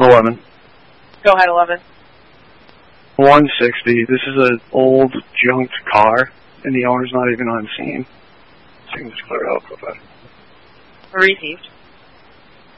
11. Go ahead, 11. 160. This is an old, junked car, and the owner's not even on scene. So you can just clear it out real fast. Received.